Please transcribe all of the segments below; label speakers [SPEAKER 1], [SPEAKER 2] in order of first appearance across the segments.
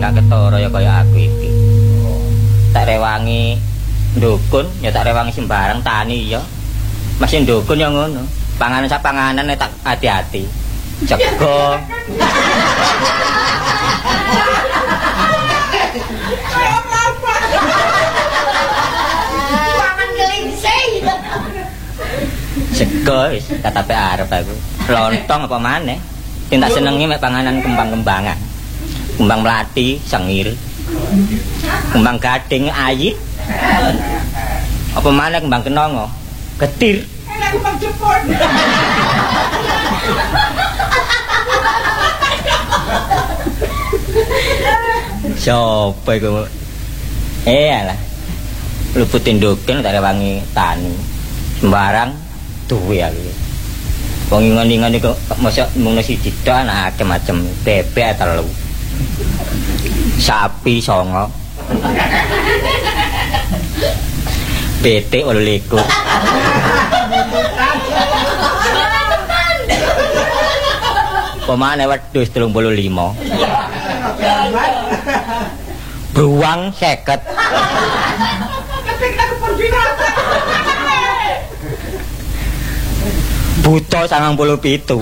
[SPEAKER 1] gak ketara ya kaya aku iki. Tak rewangi ndukun, ya tak rewangi sembarang tani ya. Masih ndukun ya ngono. Panganan sak panganan tak hati-hati. Jaga.
[SPEAKER 2] Pangan kelingsing.
[SPEAKER 1] Sego wis katape arep aku. Lontong apa maneh? Sing tak senengi mek panganan kembang-kembangan. Kembang melati, sengir. Kembang gading ayi. Apa maneh kembang kenongo? Getir.
[SPEAKER 2] Enak kembang jepun.
[SPEAKER 1] Sopo iku? Alah. Luputin ndukun tak rewangi tani. Sembarang duwe aku. Wong ingon-ingon iku mosok mung siji tok ana macem-macem. Bebek 3. Sapi 9. Betik 28. Pemane wedhus 35. Bruwang 50. Buta 97.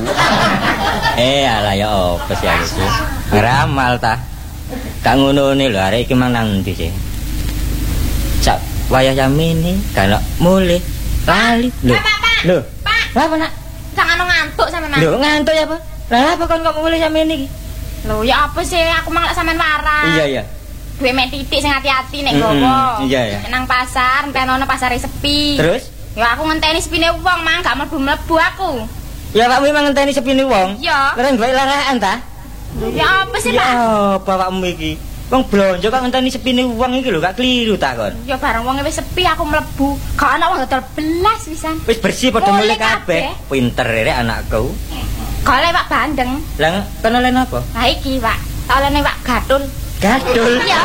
[SPEAKER 1] Alah ya apa sih aku sih. Ngeramal ta. Gak ngono-ngone lho arek iki mang nang ndi sih. Sak wayah Yamini kan mulih lali lho. Lho. Lah apa nak?
[SPEAKER 3] Jangan ngantuk sampean.
[SPEAKER 1] Lho ngantuk ya apa? Lah apa kon kok mulih Yamini iki?
[SPEAKER 3] Lho ya apa sih aku mang lek sampean waras.
[SPEAKER 1] Iya.
[SPEAKER 3] Duwe mek titik sing hati-hati nek gowo.
[SPEAKER 1] Iya.
[SPEAKER 3] Nang pasar, entenono pasare sepi.
[SPEAKER 1] Terus?
[SPEAKER 3] Ya aku ngenteni sepine wong mang gak mlebu-mlebu aku.
[SPEAKER 1] Ya Pak memang ngenteni sepine wong.
[SPEAKER 3] Iya.
[SPEAKER 1] Keren golek larakan ta?
[SPEAKER 3] Ya apa sih, Pak?
[SPEAKER 1] Ya bapakmu iki. Wong blonjo kok ngenteni sepine wong iki lho gak kliru ta kon.
[SPEAKER 3] Ya bareng wong wis sepi aku mlebu. Gak ana wong dodol belas pisan.
[SPEAKER 1] Wis bersih padha mulih
[SPEAKER 3] Mulih
[SPEAKER 1] kabeh.
[SPEAKER 3] kabeh.
[SPEAKER 1] Pinter rek anakku.
[SPEAKER 3] Golek Pak Bandeng.
[SPEAKER 1] Lah kono len apa?
[SPEAKER 3] Lah iki, Pak. Tak olehne Pak Gatul.
[SPEAKER 1] Gadul.
[SPEAKER 3] Iya.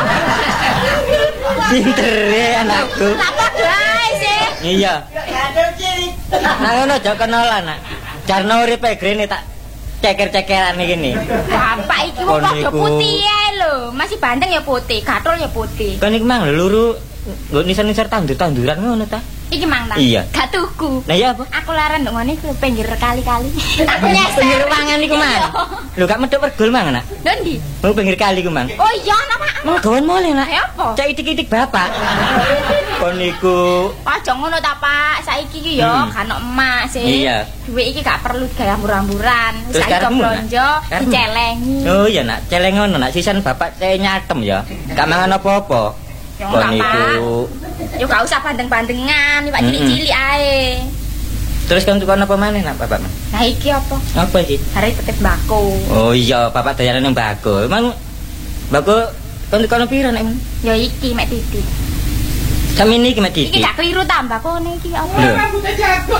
[SPEAKER 1] Pinter rek anakku.
[SPEAKER 3] Lah padha ae sih.
[SPEAKER 1] Iya.
[SPEAKER 2] Gaduh ciri.
[SPEAKER 1] Nah ngono aja kenalan nak. Jarno uripe grene tak ceker-cekeran iki ni.
[SPEAKER 3] Bapak iki wong
[SPEAKER 1] Kon
[SPEAKER 3] padha
[SPEAKER 1] niku-
[SPEAKER 3] putih ae lho. Masih Bandeng ya putih, Gatul ya putih.
[SPEAKER 1] Kon iki mang luru nggo nisar-nisar tandur-tanduran ngono ta?
[SPEAKER 3] Iki mang ta?
[SPEAKER 1] Iya.
[SPEAKER 3] Gak tuku.
[SPEAKER 1] Nah iya apa?
[SPEAKER 3] Aku laren ndok ngene ku pinggir kali-kali. Aku nyasar.
[SPEAKER 1] Pinggir ruangan iku mang. Lho gak medhok pergol mang nak.
[SPEAKER 3] Lho ndi?
[SPEAKER 1] Mau pinggir kali ku mang.
[SPEAKER 3] Oh iya ana Pak.
[SPEAKER 1] Mau gawan mole nak.
[SPEAKER 3] Ya apa?
[SPEAKER 1] Cak itik-itik bapak. Kon niku
[SPEAKER 3] Aja ngono ta Pak. Saiki iki yo kan emak sih.
[SPEAKER 1] Iya.
[SPEAKER 3] Duit iki gak perlu gawe ambur-amburan.
[SPEAKER 1] Terus
[SPEAKER 3] Saiki
[SPEAKER 1] karepmu, Nak?
[SPEAKER 3] blonjo
[SPEAKER 1] Karepmu?
[SPEAKER 3] dicelengi.
[SPEAKER 1] Oh iya nak, celeng ngono nak sisan bapak saya nyatem ya. Gak mangan apa-apa.
[SPEAKER 3] Ya
[SPEAKER 1] Kon
[SPEAKER 3] enggak,
[SPEAKER 1] niku.
[SPEAKER 3] Yo gak usah bandeng-bandengan, Pak
[SPEAKER 1] Mm-mm.
[SPEAKER 3] cilik-cilik ae.
[SPEAKER 1] Terus kan tukang apa maneh nak bapak? Mang?
[SPEAKER 3] Nah iki apa?
[SPEAKER 1] Apa iki?
[SPEAKER 3] Hari tetep bako.
[SPEAKER 1] Oh iya, bapak dayanan yang bago. Emang bago kan tukang pira nek?
[SPEAKER 3] Ya iki mek titik.
[SPEAKER 1] Samene iki mek
[SPEAKER 3] Iki
[SPEAKER 1] titik.
[SPEAKER 3] gak keliru ta mbakone iki apa?
[SPEAKER 1] Lho.
[SPEAKER 2] Rambutnya jagung.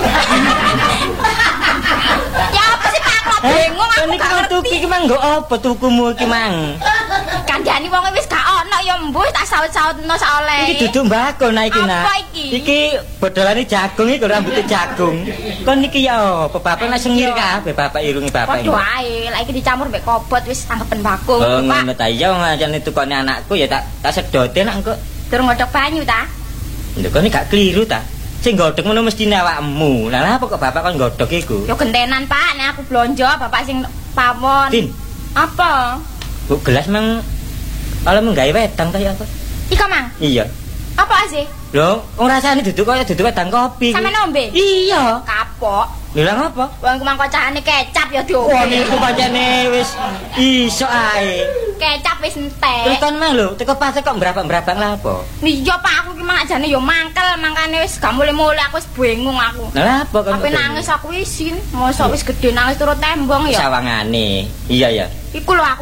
[SPEAKER 3] Ya apa sih Pak? Kok bingung
[SPEAKER 1] Kan
[SPEAKER 3] aku
[SPEAKER 1] iki
[SPEAKER 3] gak
[SPEAKER 1] mau
[SPEAKER 3] ngerti.
[SPEAKER 1] tuku iki mang nggo apa tukumu iki mang?
[SPEAKER 3] Kandhani wong wis gak ono ya mbuh tak saut-sautno sak oleh.
[SPEAKER 1] Iki duduk mbako nak iki nak.
[SPEAKER 3] Apa iki?
[SPEAKER 1] Iki bodolane jagung iki rambutnya jagung. Kon iki ya apa bapak nak sengir kabeh bapak irungi bapak iki.
[SPEAKER 3] Padha ae, lek iki dicampur mbek kobot wis anggepen bako.
[SPEAKER 1] Oh
[SPEAKER 3] Pak.
[SPEAKER 1] ngono ta iya ngancane tukone anakku ya tak sedote nak engko.
[SPEAKER 3] Durung ngodhok banyu ta?
[SPEAKER 1] Lho kon iki gak kliru ta. Sing godhog ngono mestine awakmu. Lah apa kok bapak kon godhog iku?
[SPEAKER 3] Yo gentenan Pak, nek aku blonjo bapak sing pawon.
[SPEAKER 1] Tin,
[SPEAKER 3] Apa?
[SPEAKER 1] bu gelas mang kalau menggawe wedang ta ya apa?
[SPEAKER 3] Ika Mang,
[SPEAKER 1] Iya.
[SPEAKER 3] apa sih?
[SPEAKER 1] Lho, wong rasane duduk kaya duduk wedang kopi.
[SPEAKER 3] Sampe nombe?
[SPEAKER 1] Iya.
[SPEAKER 3] Kapok.
[SPEAKER 1] Lho lah ngapa?
[SPEAKER 3] Wong kumang kocakane kecap ya diombe.
[SPEAKER 1] Wah niku pancene wis iso ae.
[SPEAKER 3] Kecap wis
[SPEAKER 1] Terus
[SPEAKER 3] entek.
[SPEAKER 1] kon mang lho, teko pasar kok mbrabak-mbrabak lha apa?
[SPEAKER 3] Iya Pak, aku ki mang jane yo mangkel, mangkane wis gak mulih-mulih aku wis bingung aku.
[SPEAKER 1] Lah apa kon?
[SPEAKER 3] Apa nangis aku isin, mosok wis gedhe nangis turut tembong ya.
[SPEAKER 1] sawangane. Iya ya.
[SPEAKER 3] Iku lho aku